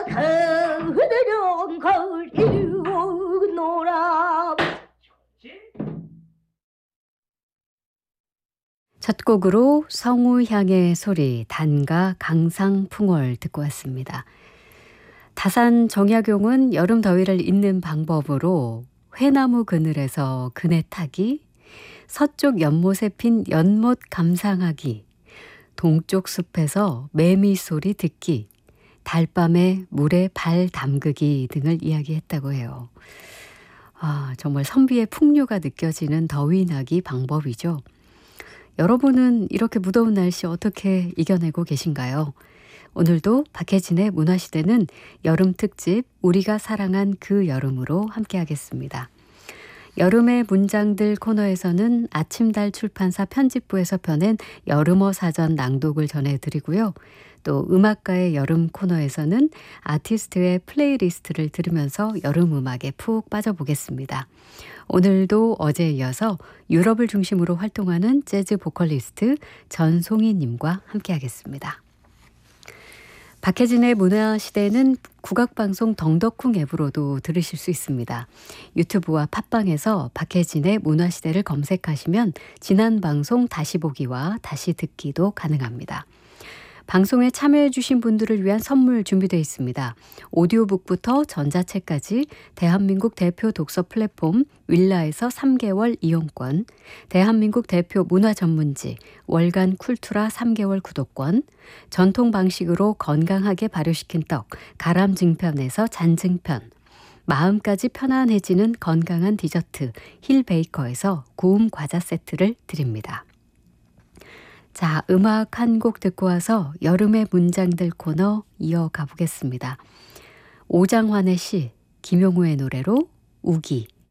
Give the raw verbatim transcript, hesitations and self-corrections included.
그대령 가을 이루노라. 첫 곡으로 성우향의 소리 단가 강상풍월 듣고 왔습니다. 다산 정약용은 여름 더위를 잊는 방법으로 회나무 그늘에서 그네 타기, 서쪽 연못에 핀 연못 감상하기, 동쪽 숲에서 매미 소리 듣기, 달밤에 물에 발 담그기 등을 이야기했다고 해요. 아, 정말 선비의 풍류가 느껴지는 더위 나기 방법이죠. 여러분은 이렇게 무더운 날씨 어떻게 이겨내고 계신가요? 오늘도 박혜진의 문화시대는 여름 특집 우리가 사랑한 그 여름으로 함께하겠습니다. 여름의 문장들 코너에서는 아침달 출판사 편집부에서 펴낸 여름어 사전 낭독을 전해드리고요. 또 음악가의 여름 코너에서는 아티스트의 플레이리스트를 들으면서 여름 음악에 푹 빠져보겠습니다. 오늘도 어제에 이어서 유럽을 중심으로 활동하는 재즈 보컬리스트 전송희님과 함께하겠습니다. 박혜진의 문화시대는 국악방송 덩덕쿵 앱으로도 들으실 수 있습니다. 유튜브와 팟빵에서 박혜진의 문화시대를 검색하시면 지난 방송 다시 보기와 다시 듣기도 가능합니다. 방송에 참여해 주신 분들을 위한 선물 준비되어 있습니다. 오디오북부터 전자책까지 대한민국 대표 독서 플랫폼 윌라에서 삼 개월 이용권, 대한민국 대표 문화 전문지 월간 쿨투라 삼 개월 구독권, 전통 방식으로 건강하게 발효시킨 떡 가람증편에서 잔증편, 마음까지 편안해지는 건강한 디저트 힐베이커에서 구움 과자 세트를 드립니다. 자, 음악 한 곡 듣고 와서 여름의 문장들 코너 이어가 보겠습니다. 오장환의 시, 김용우의 노래로 우기.